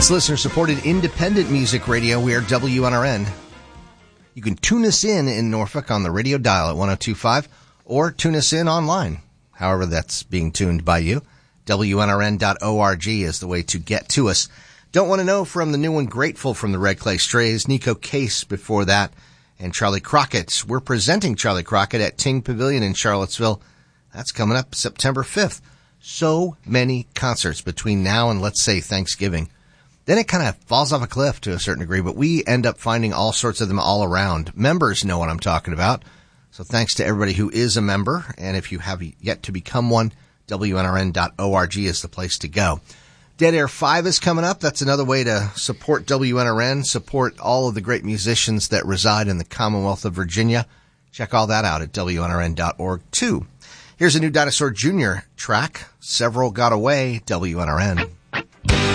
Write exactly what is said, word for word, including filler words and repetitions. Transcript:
It's listener-supported independent music radio. We are W N R N. You can tune us in in Norfolk on the radio dial at one oh two point five or tune us in online, however that's being tuned by you. W N R N dot org is the way to get to us. Don't Want to Know from the new one, Grateful from the Red Clay Strays, Nico Case before that, and Charlie Crockett. We're presenting Charlie Crockett at Ting Pavilion in Charlottesville. That's coming up September fifth. So many concerts between now and, let's say, Thanksgiving. Then it kind of falls off a cliff to a certain degree, but we end up finding all sorts of them all around. Members know what I'm talking about. So thanks to everybody who is a member. And if you have yet to become one, W N R N dot org is the place to go. Dead Air five is coming up. That's another way to support W N R N, support all of the great musicians that reside in the Commonwealth of Virginia. Check all that out at W N R N dot org too. Here's a new Dinosaur Junior track, Several Got Away, W N R N.